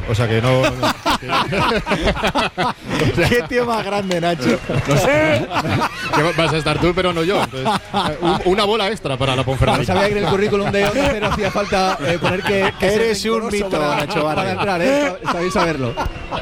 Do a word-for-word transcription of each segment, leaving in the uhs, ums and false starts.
O sea que no. no que... ¿Qué tío más grande, Nacho? No sé. Que vas a estar tú, pero no yo. Entonces, un, una bola extra para la Ponferradina. Sabía que en el currículum de Onda Cero hacía falta eh, poner que, que eres un mito, para, Nacho Vargas. Para entrar, ¿eh? Sabéis saberlo.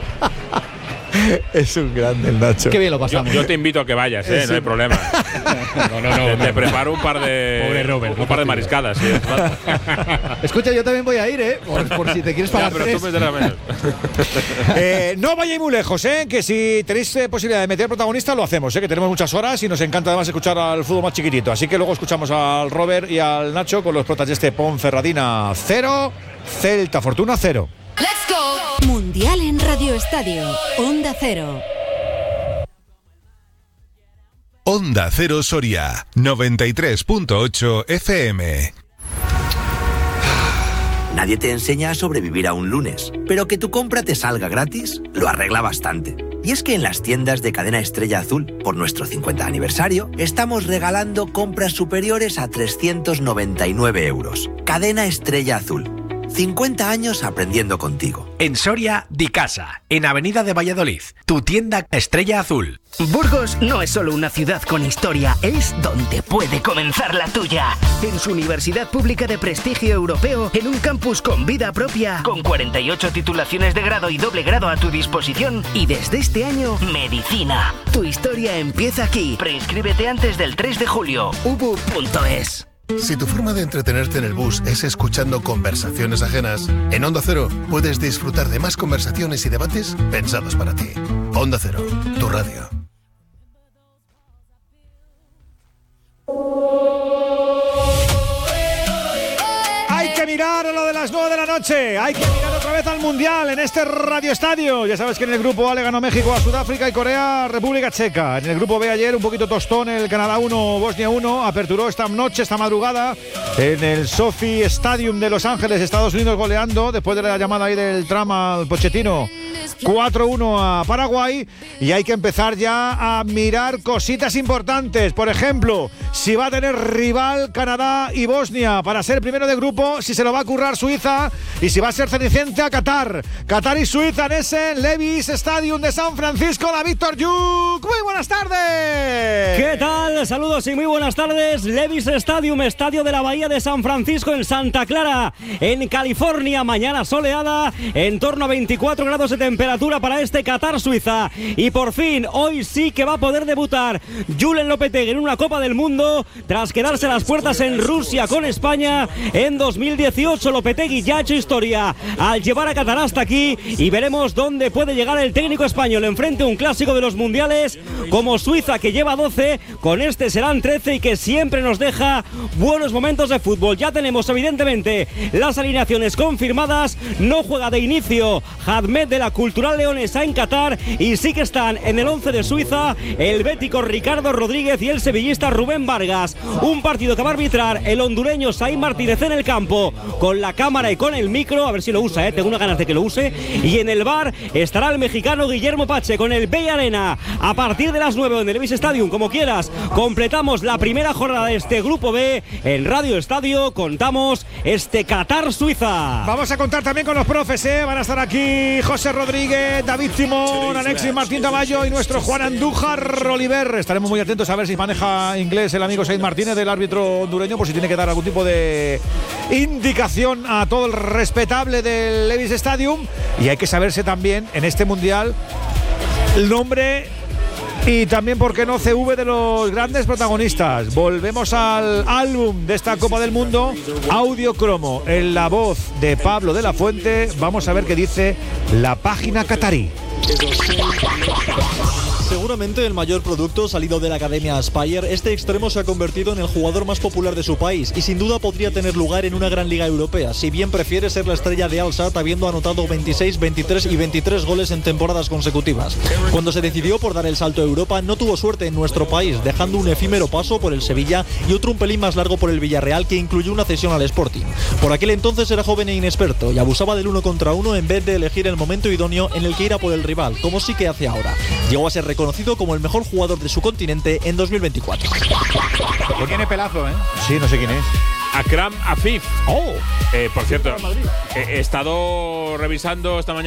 Es un grande el Nacho. Qué bien lo pasamos. Yo, yo te invito a que vayas, ¿eh? No hay problema. No, no, no. Te, no, te no. preparo un par de. Pobre Robert, un no par de fastidies. mariscadas, sí. Escucha, yo también voy a ir, ¿eh? Por, por si te quieres pagar Ya, pero tres. tú me darás menos. Eh, no vayáis muy lejos, ¿eh? Que si tenéis eh, posibilidad de meter protagonista, lo hacemos, ¿eh? Que tenemos muchas horas y nos encanta además escuchar al fútbol más chiquitito. Así que luego escuchamos al Robert y al Nacho con los protas de este Ponferradina cero, Celta Fortuna cero. Let's go. Mundial en Radio Estadio. Onda Cero. Onda Cero Soria, noventa y tres punto ocho F M. Nadie te enseña a sobrevivir a un lunes, pero que tu compra te salga gratis lo arregla bastante. Y es que en las tiendas de Cadena Estrella Azul, por nuestro cincuenta aniversario, estamos regalando compras superiores a trescientos noventa y nueve euros. Cadena Estrella Azul. cincuenta años aprendiendo contigo. En Soria, Di Casa, en Avenida de Valladolid, tu tienda Estrella Azul. Burgos no es solo una ciudad con historia, es donde puede comenzar la tuya. En su universidad pública de prestigio europeo, en un campus con vida propia, con cuarenta y ocho titulaciones de grado y doble grado a tu disposición, y desde este año, medicina. Tu historia empieza aquí. Preinscríbete antes del tres de julio. u b u punto es. Si tu forma de entretenerte en el bus es escuchando conversaciones ajenas, en Onda Cero puedes disfrutar de más conversaciones y debates pensados para ti. Onda Cero, tu radio. Hay que mirar a lo de las nueve de la noche. Hay que mirar otra vez al Mundial en este Radio Estadio. Ya sabes que en el grupo A le ganó México a Sudáfrica y Corea a República Checa. En el grupo B ayer un poquito tostón el Canadá uno, Bosnia uno. Aperturó esta noche, esta madrugada en el SoFi Stadium de Los Ángeles, Estados Unidos goleando después de la llamada ahí del trama al Pochettino. cuatro uno a Paraguay y hay que empezar ya a mirar cositas importantes. Por ejemplo, si va a tener rival Canadá y Bosnia para ser primero de grupo, si se lo va a currar Suiza y si va a ser cenicienta Qatar. Qatar y Suiza en ese Levi's Stadium de San Francisco. David Torjuk, muy buenas tardes. ¿Qué tal? Saludos y muy buenas tardes. Levi's Stadium, estadio de la Bahía de San Francisco en Santa Clara, en California. Mañana soleada, en torno a veinticuatro grados de temperatura para este Qatar-Suiza. Y por fin, hoy sí que va a poder debutar Julen Lopetegui en una Copa del Mundo tras quedarse las puertas en Rusia con España en dos mil dieciocho. Lopetegui ya ha hecho historia al llevar a Qatar hasta aquí y veremos dónde puede llegar el técnico español. Enfrente un clásico de los mundiales como Suiza, que lleva doce, con este serán trece y que siempre nos deja buenos momentos de fútbol. Ya tenemos evidentemente las alineaciones confirmadas. No juega de inicio Hadmed de la Cultural Leonesa en Qatar y sí que están en el once de Suiza el bético Ricardo Rodríguez y el sevillista Rubén Vargas. Un partido que va a arbitrar el hondureño Saí Martínez en el campo con la cámara y con el micro, a ver si lo usa, ¿eh? tengo unas ganas de que lo use. Y en el V A R estará el mexicano Guillermo Pache con el Bay Arena a partir de las nueve en el Levi's Stadium. Como quieras, completamos la primera jornada de este grupo B en Radio Estadio. Contamos este Qatar-Suiza. Vamos a contar también con los profes, ¿eh? Van a estar aquí José Rodríguez, David Simón, Alexis Martín Tamayo y nuestro Juan Andújar Oliver. Estaremos muy atentos a ver si maneja inglés el amigo Said Martínez, del árbitro hondureño, por si tiene que dar algún tipo de indicación a todo el respetable del Levi's Stadium. Y hay que saberse también en este mundial el nombre y también, ¿por qué no?, C V de los grandes protagonistas. Volvemos al álbum de esta Copa del Mundo, Audio Cromo, en la voz de Pablo de la Fuente. Vamos a ver qué dice la página catarí. Seguramente el mayor producto salido de la Academia Aspire, este extremo se ha convertido en el jugador más popular de su país y sin duda podría tener lugar en una gran liga europea, si bien prefiere ser la estrella de Al Sadd, habiendo anotado veintiséis, veintitrés y veintitrés goles en temporadas consecutivas. Cuando se decidió por dar el salto a Europa, no tuvo suerte en nuestro país, dejando un efímero paso por el Sevilla y otro un pelín más largo por el Villarreal, que incluyó una cesión al Sporting. Por aquel entonces era joven e inexperto y abusaba del uno contra uno en vez de elegir el momento idóneo en el que ir a por el rival, como sí que hace ahora. Llegó a ser reconocido como el mejor jugador de su continente en dos mil veinticuatro. Que tiene pelazo, ¿eh? Sí, no sé quién es. Akram Afif. Oh. Eh, por cierto, he estado revisando esta mañana